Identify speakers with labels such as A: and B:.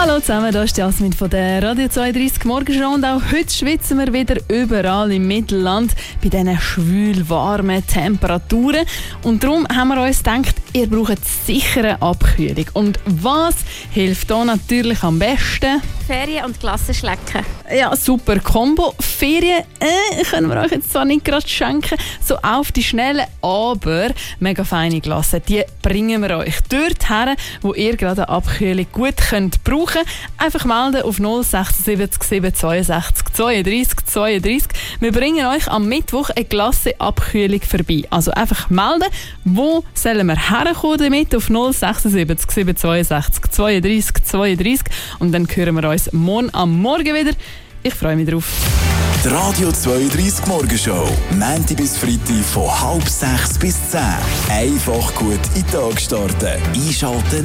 A: Hallo zusammen, hier ist Jasmin von der Radio 32 Morgenshow und auch heute schwitzen wir wieder überall im Mittelland bei diesen schwül warmen Temperaturen und darum haben wir uns gedacht, ihr braucht sicher eine Abkühlung. Und was hilft da natürlich am besten?
B: Ferien und Glasse schlecken.
A: Ja, super Kombo. Ferien können wir euch jetzt zwar nicht gerade schenken, so auf die Schnelle, aber mega feine Glasse, die bringen wir euch dort her, wo ihr gerade eine Abkühlung gut könnt brauchen. Einfach melden auf 076 762 32 32. Wir bringen euch am Mittwoch eine Glasse-Abkühlung vorbei. Also einfach melden, wo sollen wir herkommen damit auf 076 762 32 32 und dann hören wir uns morgen am Morgen wieder. Ich freue mich drauf.
C: Die Radio 32 Morgenshow, Montag bis Freitag von 5:30 bis 10. Einfach gut in den Tag starten. Einschalten.